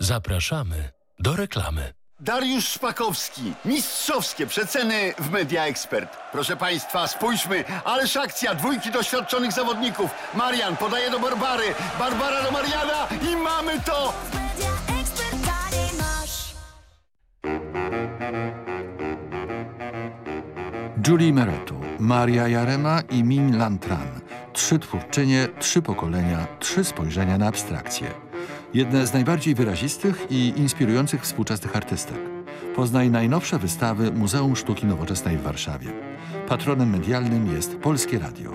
Zapraszamy do reklamy. Dariusz Szpakowski. Mistrzowskie przeceny w Media Expert. Proszę Państwa, spójrzmy. Ależ akcja, dwójki doświadczonych zawodników. Marian podaje do Barbary. Barbara do Mariana i mamy to! Julie Meretu, Maria Jarema i Min Lantran. 3 twórczynie, 3 pokolenia, 3 spojrzenia na abstrakcję. Jedne z najbardziej wyrazistych i inspirujących współczesnych artystek. Poznaj najnowsze wystawy Muzeum Sztuki Nowoczesnej w Warszawie. Patronem medialnym jest Polskie Radio.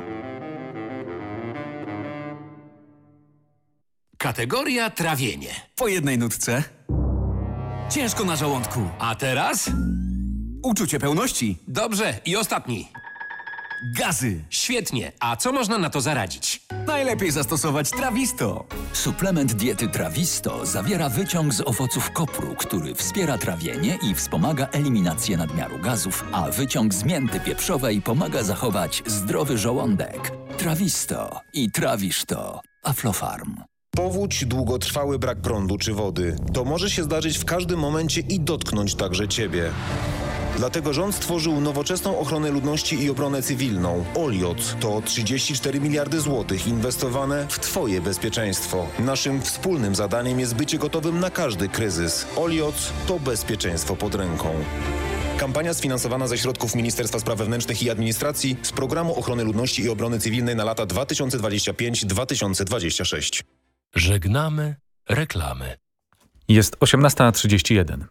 Kategoria trawienie. Po jednej nutce. Ciężko na żołądku. A teraz? Uczucie pełności. Dobrze, i ostatni. Gazy. Świetnie. A co można na to zaradzić? Najlepiej zastosować Trawisto. Suplement diety Trawisto zawiera wyciąg z owoców kopru, który wspiera trawienie i wspomaga eliminację nadmiaru gazów, a wyciąg z mięty pieprzowej pomaga zachować zdrowy żołądek. Trawisto i trawisz to. Aflofarm. Powódź, długotrwały brak prądu czy wody. To może się zdarzyć w każdym momencie i dotknąć także Ciebie. Dlatego rząd stworzył nowoczesną ochronę ludności i obronę cywilną. OLIOC to 34 miliardy złotych inwestowane w Twoje bezpieczeństwo. Naszym wspólnym zadaniem jest bycie gotowym na każdy kryzys. OLIOC to bezpieczeństwo pod ręką. Kampania sfinansowana ze środków Ministerstwa Spraw Wewnętrznych i Administracji z Programu Ochrony Ludności i Obrony Cywilnej na lata 2025-2026. Żegnamy reklamy. Jest 18:31.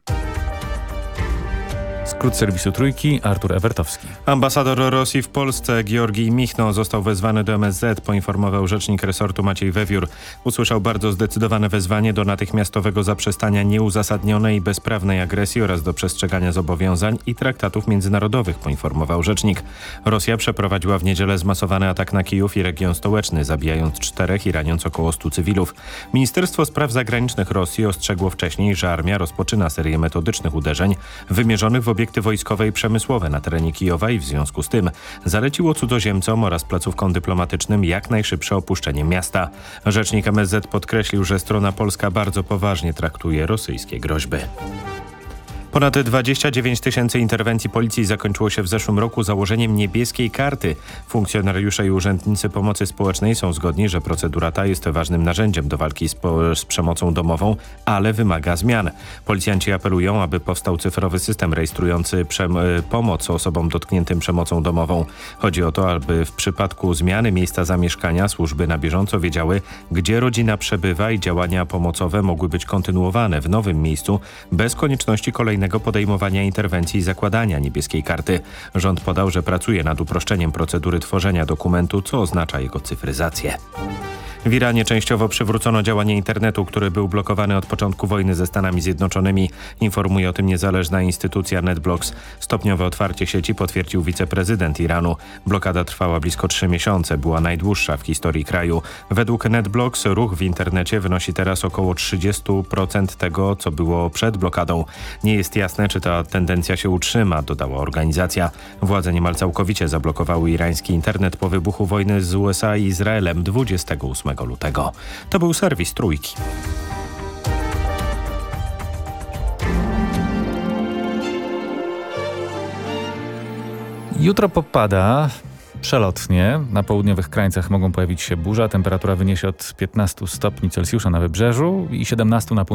Skrót serwisu Trójki, Artur Ewertowski. Ambasador Rosji w Polsce Georgij Michno został wezwany do MSZ, poinformował rzecznik resortu Maciej Wewiór. Usłyszał bardzo zdecydowane wezwanie do natychmiastowego zaprzestania nieuzasadnionej i bezprawnej agresji oraz do przestrzegania zobowiązań i traktatów międzynarodowych, poinformował rzecznik. Rosja przeprowadziła w niedzielę zmasowany atak na Kijów i region stołeczny, zabijając 4 i raniąc około 100 cywilów. Ministerstwo Spraw Zagranicznych Rosji ostrzegło wcześniej, że armia rozpoczyna serię metodycznych uderzeń wymierzonych w obiekty wojskowe i przemysłowe na terenie Kijowa i w związku z tym zaleciło cudzoziemcom oraz placówkom dyplomatycznym jak najszybsze opuszczenie miasta. Rzecznik MSZ podkreślił, że strona polska bardzo poważnie traktuje rosyjskie groźby. Ponad 29 tysięcy interwencji policji zakończyło się w zeszłym roku założeniem niebieskiej karty. Funkcjonariusze i urzędnicy pomocy społecznej są zgodni, że procedura ta jest ważnym narzędziem do walki z przemocą domową, ale wymaga zmian. Policjanci apelują, aby powstał cyfrowy system rejestrujący pomoc osobom dotkniętym przemocą domową. Chodzi o to, aby w przypadku zmiany miejsca zamieszkania służby na bieżąco wiedziały, gdzie rodzina przebywa i działania pomocowe mogły być kontynuowane w nowym miejscu bez konieczności kolejnego podejmowania interwencji i zakładania niebieskiej karty. Rząd podał, że pracuje nad uproszczeniem procedury tworzenia dokumentu, co oznacza jego cyfryzację. W Iranie częściowo przywrócono działanie internetu, który był blokowany od początku wojny ze Stanami Zjednoczonymi. Informuje o tym niezależna instytucja NetBlocks. Stopniowe otwarcie sieci potwierdził wiceprezydent Iranu. Blokada trwała blisko 3 miesiące. Była najdłuższa w historii kraju. Według NetBlocks ruch w internecie wynosi teraz około 30% tego, co było przed blokadą. Nie jest jasne, czy ta tendencja się utrzyma, dodała organizacja. Władze niemal całkowicie zablokowały irański internet po wybuchu wojny z USA i Izraelem 28 lutego. To był serwis Trójki. Jutro popada przelotnie. Na południowych krańcach mogą pojawić się burze. Temperatura wyniesie od 15 stopni Celsjusza na wybrzeżu i 17 na północy.